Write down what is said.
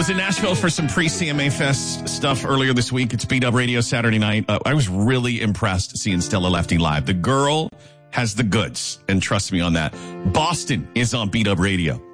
was in Nashville for some pre-CMA Fest stuff earlier this week. It's Beat Up Radio Saturday night. I was really impressed seeing Stella Lefty live. The girl has the goods, and trust me on that. Boston is on Beat Up Radio.